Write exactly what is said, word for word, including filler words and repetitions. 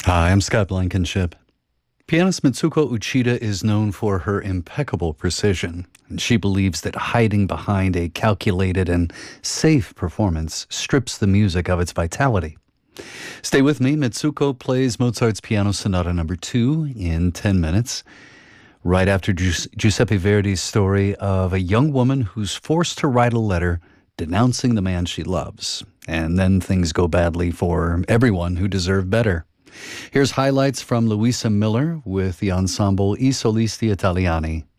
Hi, I'm Scott Blankenship. Pianist Mitsuko Uchida is known for her impeccable precision, and she believes that hiding behind a calculated and safe performance strips the music of its vitality. Stay with me. Mitsuko plays Mozart's Piano Sonata number two in ten minutes, right after Gius- Giuseppe Verdi's story of a young woman who's forced to write a letter denouncing the man she loves, and then things go badly for everyone who deserved better. Here's highlights from Luisa Miller with the ensemble I Solisti Italiani.